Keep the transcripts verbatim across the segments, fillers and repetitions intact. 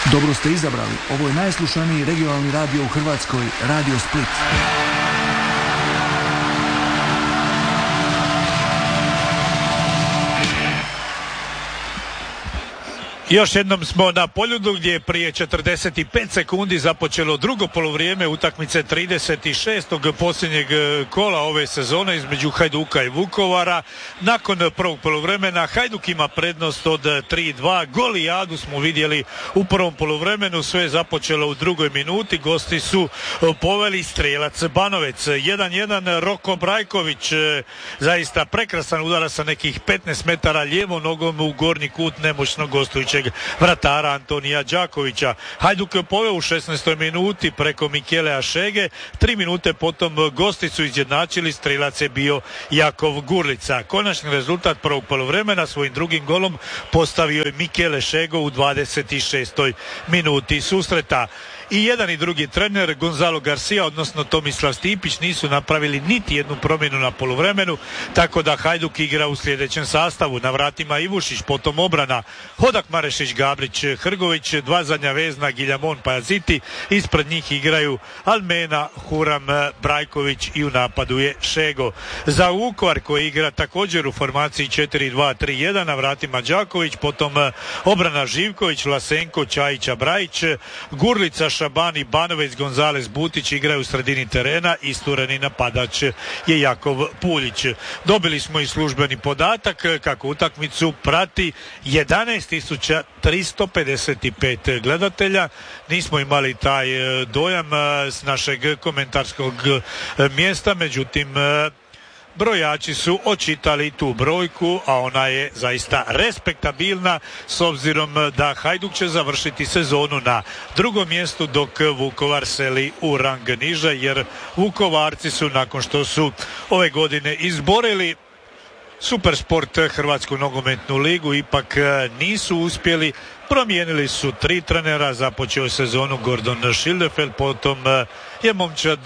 Dobro ste izabrali. Ovo je najslušaniji regionalni radio u Hrvatskoj, Radio Split. Još jednom smo na Poljudu gdje je prije četrdeset pet sekundi započelo drugo poluvrijeme utakmice trideset šestog posljednjeg kola ove sezone između Hajduka i Vukovara. Nakon prvog poluvremena Hajduk ima prednost od tri dva. Golijadu smo vidjeli u prvom poluvremenu, sve je započelo u drugoj minuti. Gosti su poveli Strijelac Banovec. jedan jedan Roko Brajković, zaista prekrasan udarac sa nekih petnaest metara lijevom nogom u gornji kut nemoćnog gostujućeg vratara Antonija Đakovića. Hajduk je poveo u šesnaestoj minuti preko Mikelea Šege. Tri minute potom gosti su izjednačili, strilac je bio Jakov Gurlica. Konačni rezultat prvog poluvremena svojim drugim golom postavio je Mikele Šego u dvadeset šestoj minuti susreta. I jedan i drugi trener, Gonzalo Garcia, odnosno Tomislav Stipić, nisu napravili niti jednu promjenu na poluvremenu, tako da Hajduk igra u sljedećem sastavu. Na vratima Ivušić, potom obrana Hodak, Marešić, Gabrić, Hrgović, dva zadnja vezna Giljamon, Pajaziti, ispred njih igraju Almena, Huram, Brajković i u napadu je Šego. Za Vukovar koji igra također u formaciji četiri dva tri jedan, na vratima Đaković, potom obrana Živković, Lasenko, Čajića, Brajić, Gurlica, Šabani, Banovec, Gonzales, Butić igraju u sredini terena, istureni napadač je Jakov Puljić. Dobili smo i službeni podatak kako utakmicu prati jedanaest tisuća tristo pedeset pet gledatelja. Nismo imali taj dojam s našeg komentarskog mjesta, međutim brojači su očitali tu brojku, a ona je zaista respektabilna s obzirom da Hajduk će završiti sezonu na drugom mjestu dok Vukovar seli u rang niže, jer Vukovarci su nakon što su ove godine izborili Supersport Hrvatsku nogometnu ligu ipak nisu uspjeli. Promijenili su tri trenera, započeo sezonu Gordon Schildefeld, potom je momčad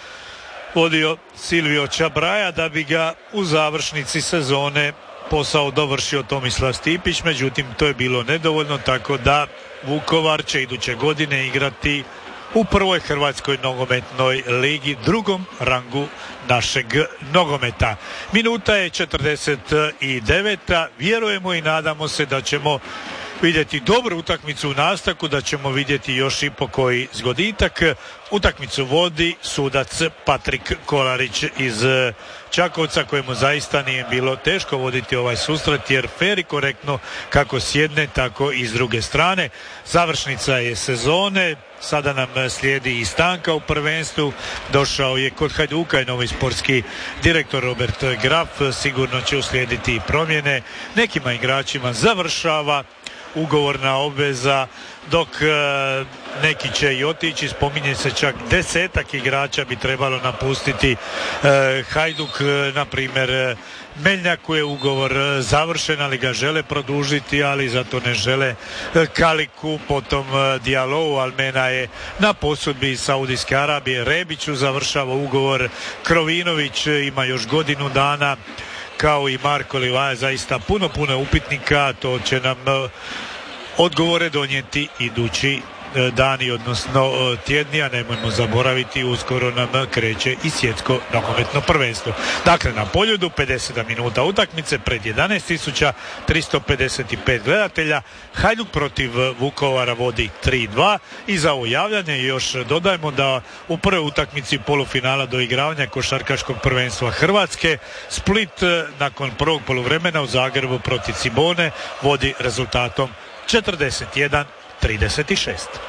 vodio Silvio Čabraja da bi ga u završnici sezone posao dovršio Tomislav Stipić, međutim to je bilo nedovoljno, tako da Vukovar će iduće godine igrati u prvoj Hrvatskoj nogometnoj ligi, drugom rangu našeg nogometa. Minuta je četrdeset devet. Vjerujemo i nadamo se da ćemo vidjeti dobru utakmicu u nastavku, da ćemo vidjeti još i po koji zgoditak. Utakmicu vodi sudac Patrik Kolarić iz Čakovca, kojemu zaista nije bilo teško voditi ovaj susret, jer fer i korektno kako s jedne tako i s druge strane. Završnica je sezone, sada nam slijedi i stanka u prvenstvu. Došao je kod Hajduka i novi sportski direktor Robert Graf, sigurno će uslijediti i promjene. Nekima igračima završava ugovorna obveza, dok e, neki će i otići. Spominje se čak desetak igrača bi trebalo napustiti e, Hajduk, e, na primjer e, Meljnjaku je ugovor e, završen, ali ga žele produžiti, ali zato ne žele e, Kaliku, potom e, Dialou, Almena je na posudbi iz Saudijske Arabije, Rebiću završava ugovor, Krovinović e, ima još godinu dana, kao i Marko Livaja. Zaista puno, puno upitnika, to će nam uh, odgovore donijeti idući uh, dani, odnosno uh, tjedni, a nemojmo zaboraviti, uskoro nam kreće i svjetsko nogometno prvenstvo. Dakle, na Poljudu pedeset minuta utakmice pred jedanaest tisuća tristo pedeset pet gledatelja. Hajduk protiv Vukovara vodi tri dva i za ovo javljanje još dodajemo da u prvoj utakmici polufinala do igravanja košarkaškog prvenstva Hrvatske Split nakon prvog poluvremena u Zagrebu protiv Cibone vodi rezultatom četrdeset jedan trideset šest.